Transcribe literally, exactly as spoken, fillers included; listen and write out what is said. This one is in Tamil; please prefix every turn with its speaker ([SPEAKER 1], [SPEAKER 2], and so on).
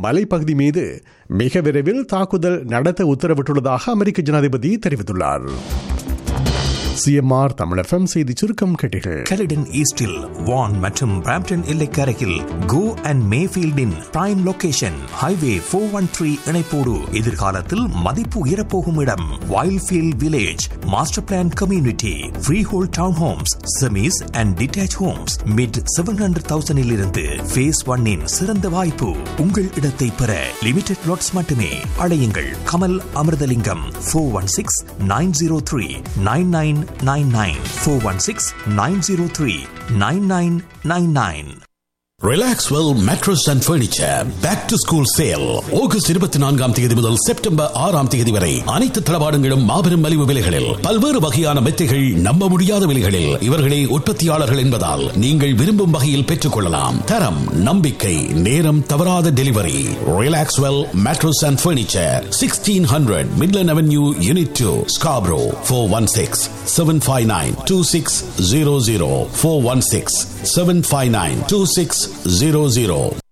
[SPEAKER 1] மலைப்பகுதி மீது மிக விரைவில் தாக்குதல் நடத்த உத்தரவிட்டுள்ளதாக அமெரிக்க ஜனாதிபதி தெரிவித்துள்ளார். சிஎம்ஆர் தமிழ் எஃப்எம் செய்தி சுருக்கம் கேட்டீர்கள்.
[SPEAKER 2] கலிடன் ஈஸ்டில் வான் மற்றும் Brampton எல்லைக்கரையில் go and மேஃபீல்டின் prime location highway four one three இணைப்போடு எதிர்காலத்தில் மதிப்பு உயரப்போகும் இடம் Wildfield village master plan community free whole down Holmes semis and detach Holmes mid seven hundred தௌசண்டில் இருந்து ஃபேஸ் ஒன்னின் சிறந்த வாய்ப்பு. உங்கள் இடத்தை பெற லிமிடெட் லாட்ஸ் மட்டுமே. அழையுங்கள் Kamal Amirthalingam four one six nine zero three nine nine nine nine four one six nine zero three nine nine nine nine.
[SPEAKER 3] Relaxwell Mattress and Furniture Back to School Sale August இருபத்தி நான்காம் தேதி முதல் செப்டம்பர் ஆறாம் தேதி வரை அனைத்து தளவாடங்களும் மாபெரும் மலிவு விலைகளில் பல்வேறு வகையான மெத்தைகள் நம்ப முடியாத விலைகளில். இவர்களே உற்பத்தியாளர்கள் என்பதால் நீங்கள் விரும்பும் வகையில் பெற்றுக் கொள்ளலாம். தரம், நம்பிக்கை, நேரம் தவறாத delivery. Relaxwell Mattress and Furniture sixteen hundred Midland Avenue Unit two Scarborough four one six seven five nine two six zero zero four one six seven five nine two six zero zero.